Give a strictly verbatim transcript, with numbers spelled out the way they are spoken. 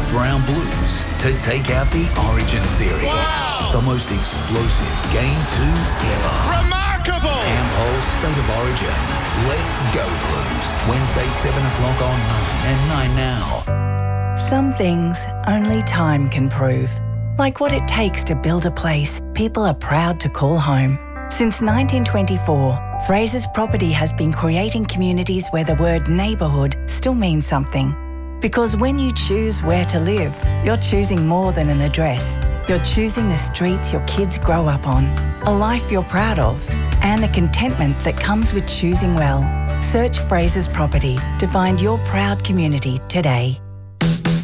round Blues to take out the Origin series. Wow! The most explosive Game two ever. Remarkable! Ampol State of Origin. Let's go Blues. Wednesday, seven o'clock on nine and nine now. Some things only time can prove. Like what it takes to build a place people are proud to call home. Since nineteen twenty-four, Fraser's Property has been creating communities where the word neighbourhood still means something. Because when you choose where to live, you're choosing more than an address. You're choosing the streets your kids grow up on, a life you're proud of, and the contentment that comes with choosing well. Search Fraser's Property to find your proud community today.